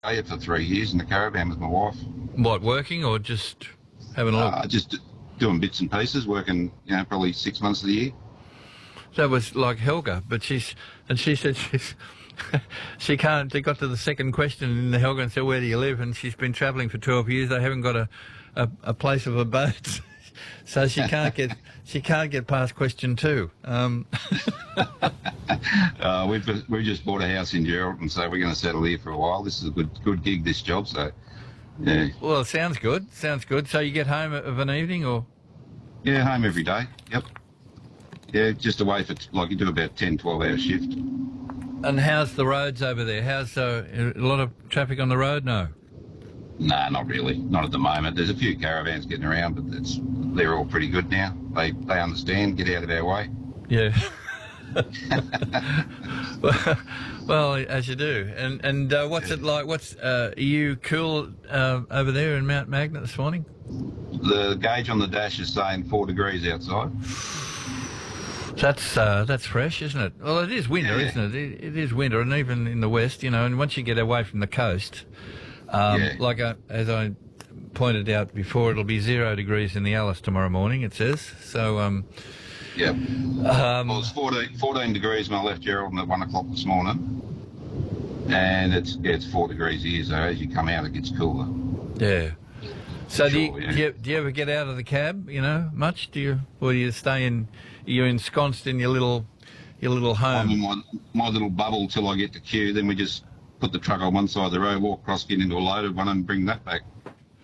Australia for 3 years in the caravan with my wife. What, working or just having a look? Just doing bits and pieces, working, probably 6 months of the year. That was like Helga, but she said she can't. They got to the second question in the Helga and said, "Where do you live?" And she's been travelling for 12 years. They haven't got a place of abode, so she can't get past question 2. We've just bought a house in Geraldton, so we're going to settle here for a while. This is a good gig, this job. So, yeah. Well, it sounds good. Sounds good. So you get home of an evening, or? Yeah, home every day. Yep. Yeah, just away for you do about 10, 12-hour shift. And how's the roads over there? How's a lot of traffic on the road? No. Nah, not really. Not at the moment. There's a few caravans getting around, but they're all pretty good now. They understand. Get out of our way. Yeah. well, as you do. And what's it like? Are you cool over there in Mount Magnet this morning? The gauge on the dash is saying 4 degrees outside. That's fresh, isn't it? Well, it is winter, isn't it? It is winter, and even in the west, and once you get away from the coast, as I pointed out before, it'll be 0 degrees in the Alice tomorrow morning, it says. So, yeah. Well, it's 14 degrees when I left Geraldton at 1 o'clock this morning, and it's 4 degrees here, so as you come out, it gets cooler. Yeah. So do you ever get out of the cab, much? Or do you stay in? You're ensconced in your little home. I'm in my little bubble till I get to Kew. Then we just put the truck on one side of the road, walk across, get into a loaded one, and bring that back.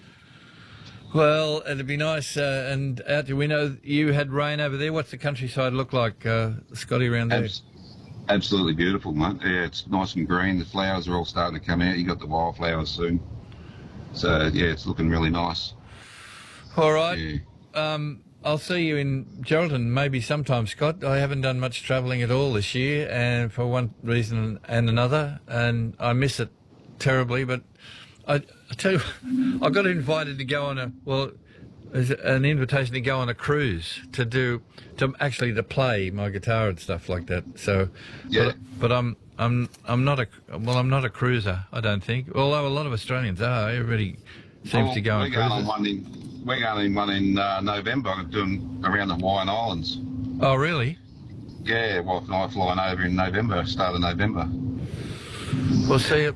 Well, it'd be nice. And we know you had rain over there. What's the countryside look like, Scotty, around there? Absolutely beautiful, mate. Yeah, it's nice and green. The flowers are all starting to come out. You got the wildflowers soon. So, yeah, it's looking really nice. All right. Yeah. I'll see you in Geraldton maybe sometime, Scott. I haven't done much travelling at all this year, and for one reason and another, and I miss it terribly. But I tell you, I got invited to go on there's an invitation to go on a cruise to play my guitar and stuff like that. So, yeah. But I'm not a cruiser, I don't think. Although a lot of Australians are. Everybody seems to go on cruises. We're going in one in November. I'm doing around the Hawaiian Islands. Oh, really? Yeah, wife and I flying over in November, start of November. Well, see,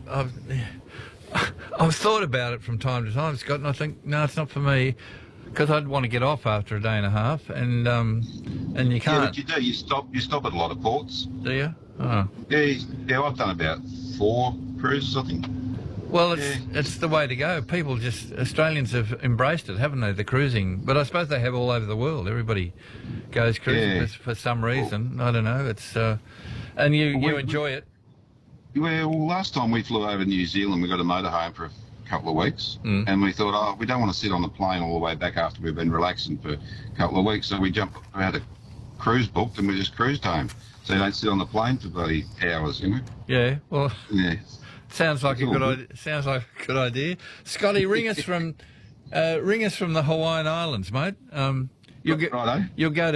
I've thought about it from time to time, Scott, and I think, no, it's not for me, because I'd want to get off after a day and a half, and you can't. Yeah, but you do. You stop at a lot of ports. Do you? Oh. Yeah, I've done about 4 cruises, I think. Well, it's the way to go. Australians have embraced it, haven't they, the cruising? But I suppose they have all over the world. Everybody goes cruising for some reason. Well, I don't know. It's and you enjoy it. Well, last time we flew over New Zealand, we got a motorhome for a couple of weeks, and we thought, we don't want to sit on the plane all the way back after we've been relaxing for a couple of weeks, so we had a cruise booked and we just cruised home. So you don't sit on the plane for bloody hours, Yeah, well... Yeah. Sounds like a good idea. Sounds like a good idea. Scotty, ring us from the Hawaiian Islands, mate. You'll go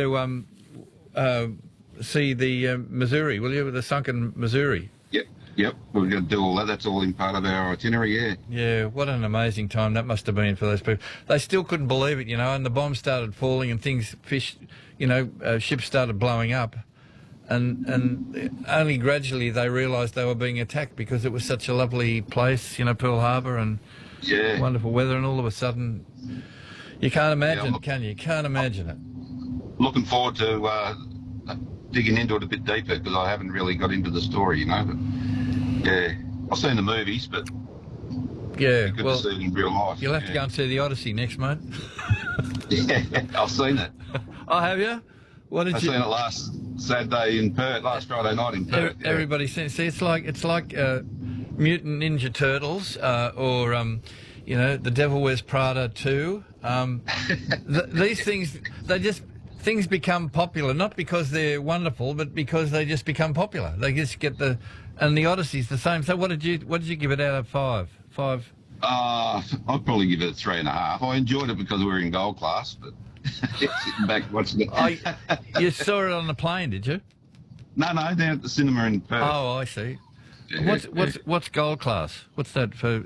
to see the Missouri, will you? The sunken Missouri. Yep. We're going to do all that. That's all in part of our itinerary. Yeah. Yeah. What an amazing time that must have been for those people. They still couldn't believe it, and the bombs started falling and ships started blowing up. And only gradually they realised they were being attacked because it was such a lovely place, Pearl Harbor, and wonderful weather, and all of a sudden you can't imagine, can you? Can't imagine it. Looking forward to digging into it a bit deeper because I haven't really got into the story, But yeah, I've seen the movies, but yeah, good to see it in real life. You'll have to go and see the Odyssey next, mate. Yeah, I've seen it. Oh, have you? What did I seen it last Saturday in Perth, last Friday night in Perth. Everybody sees. See, it's like Mutant Ninja Turtles, or The Devil Wears Prada 2. These things, things become popular, not because they're wonderful, but because they just become popular. They just get and the Odyssey's the same. So what did you give it out of 5? 5? I'd probably give it a 3.5. I enjoyed it because we were in gold class, but sitting back watching it. You saw it on the plane, did you? No, down at the cinema in Perth. Oh, I see. Yeah, What's gold class? What's that for?